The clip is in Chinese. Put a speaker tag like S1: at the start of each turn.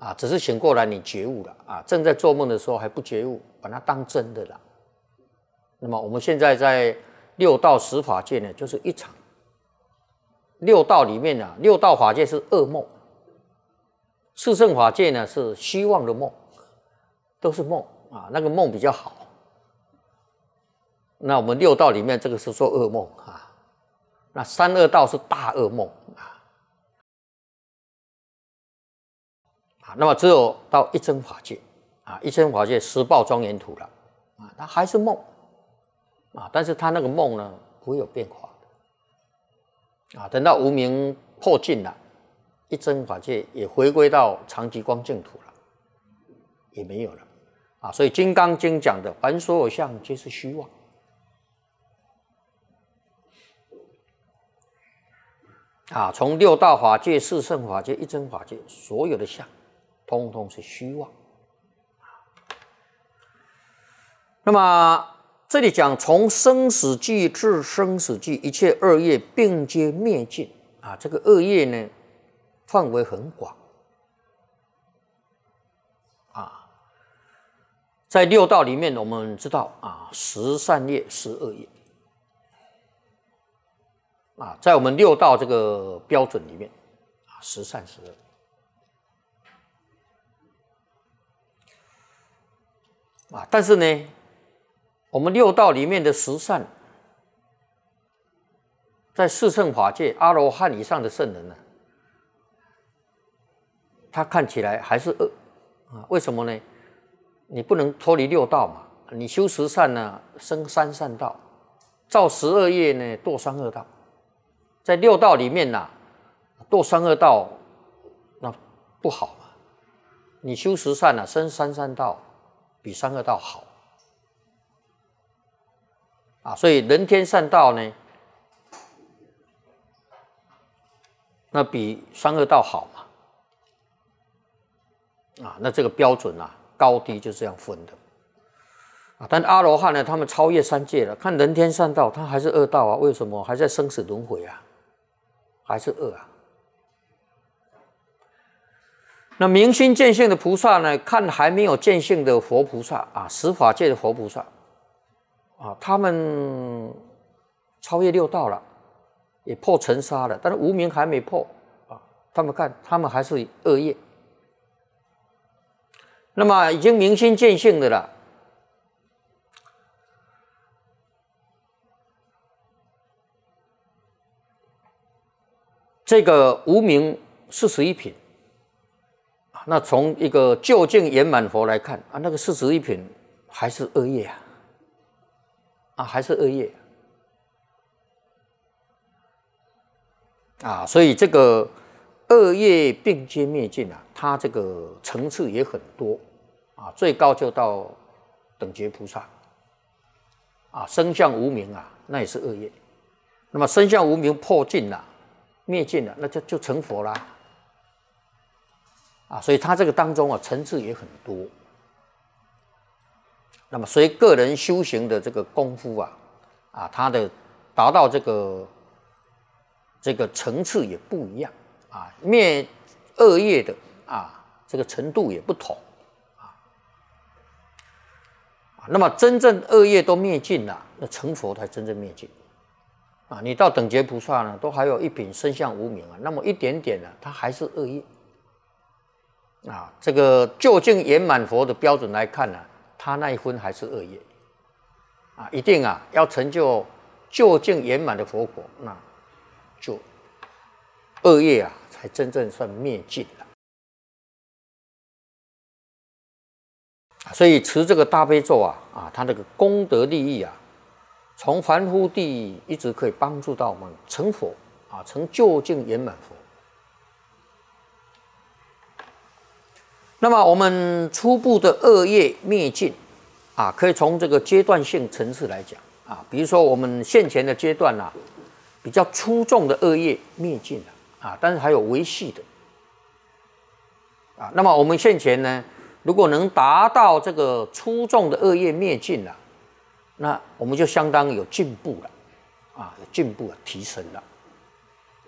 S1: 只是醒过来你觉悟了正在做梦的时候还不觉悟，把它当真的了。那么我们现在在六道十法界呢，就是一场六道里面六道法界是噩梦，四圣法界呢是虚妄的梦，都是梦那个梦比较好。那我们六道里面这个是说噩梦那三恶道是大噩梦那么只有到一真法界一真法界十报庄严土了它还是梦但是它那个梦呢不会有变化的等到无明破尽了，一真法界也回归到常寂光净土了，也没有了所以《金刚经》讲的凡所有相皆是虚妄从六道法界、四圣法界、一真法界，所有的相通通是虚妄那么这里讲从生死际至生死际，一切恶业并皆灭尽这个恶业呢范围很广在六道里面我们知道十善业十恶业在我们六道这个标准里面十善十恶但是呢我们六道里面的十善，在四圣法界阿罗汉以上的圣人他看起来还是恶为什么呢？你不能脱离六道嘛，你修十善呢生三善道，造十恶业呢堕三恶道，在六道里面堕三恶道那不好嘛，你修十善生三善道比三恶道好所以人天善道呢那比三恶道好嘛那这个标准高低就这样分的但阿罗汉呢他们超越三界了，看人天善道他还是恶道为什么还在生死轮回还是恶那明心见性的菩萨呢，看还没有见性的佛菩萨十法界的佛菩萨他们超越六道了，也破尘沙了，但是无明还没破他们看他们还是恶业。那么已经明心见性的了，这个无明41品那从一个究竟圆满佛来看那个41品还是恶业还是恶业所以这个恶业并皆灭尽它这个层次也很多最高就到等觉菩萨生相无明那也是恶业。那么生相无明破尽了，灭尽了，那就成佛啦所以它这个当中层次也很多。那么随个人修行的这个功夫他的达到这个层次也不一样灭恶业的这个程度也不同那么真正恶业都灭尽了，那成佛才真正灭尽你到等觉菩萨呢，都还有一品生相无明那么一点点它还是恶业这个究竟圆满佛的标准来看他那一分还是恶业一定要成就究竟圆满的佛果，那就恶业才真正算灭尽了。所以持这个大悲咒它那个功德利益从凡夫地一直可以帮助到我们成佛成究竟圆满佛。那么我们初步的恶业灭尽可以从这个阶段性层次来讲比如说我们现前的阶段比较粗重的恶业灭尽了但是还有微细的那么我们现前呢，如果能达到这个粗重的恶业灭尽了，那我们就相当有进步了有进步了，提升了。